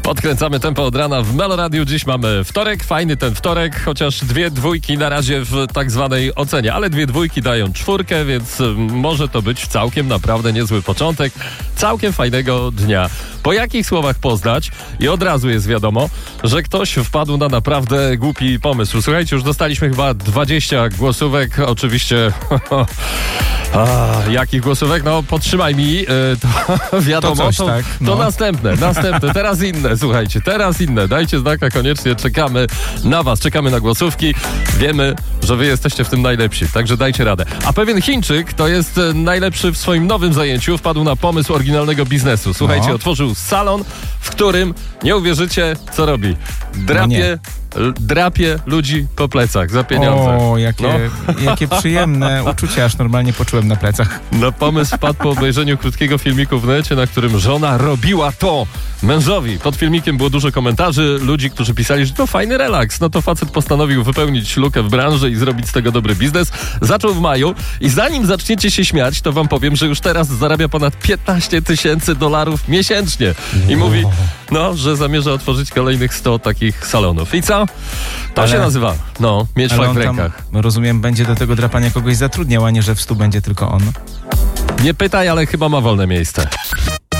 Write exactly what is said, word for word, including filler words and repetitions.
Podkręcamy tempo od rana w Meloradiu. Dziś mamy wtorek, fajny ten wtorek, chociaż dwie dwójki na razie w tak zwanej ocenie, ale dwie dwójki dają czwórkę, więc może to być całkiem naprawdę niezły początek całkiem fajnego dnia. Po jakich słowach poznać? I od razu jest wiadomo, że ktoś wpadł na naprawdę głupi pomysł. Słuchajcie, już dostaliśmy chyba dwadzieścia głosówek, oczywiście... A, jakich głosówek? No podtrzymaj mi, yy, to wiadomo, to, coś, to, tak, no. to następne, następne, teraz inne, słuchajcie, teraz inne, dajcie znaka koniecznie, czekamy na was, czekamy na głosówki, wiemy, że wy jesteście w tym najlepsi, także dajcie radę. A pewien Chińczyk, to jest najlepszy w swoim nowym zajęciu, wpadł na pomysł oryginalnego biznesu, słuchajcie, no. Otworzył salon, w którym, nie uwierzycie, co robi, drapie... No drapie ludzi po plecach za pieniądze. O, jakie, no. jakie przyjemne uczucie, aż normalnie poczułem na plecach. Na pomysł wpadł po obejrzeniu krótkiego filmiku w necie, na którym żona robiła to mężowi. Pod filmikiem było dużo komentarzy, ludzi, którzy pisali, że to fajny relaks. No to facet postanowił wypełnić lukę w branży i zrobić z tego dobry biznes. Zaczął w maju i zanim zaczniecie się śmiać, to wam powiem, że już teraz zarabia ponad piętnaście tysięcy dolarów miesięcznie. I wow. mówi, no, że zamierza otworzyć kolejnych sto takich salonów. I co? To ale, się nazywa, no, mieć flag w rękach. Tam, rozumiem, będzie do tego drapania kogoś zatrudniał, a nie, że w stu będzie tylko on. Nie pytaj, ale chyba ma wolne miejsce.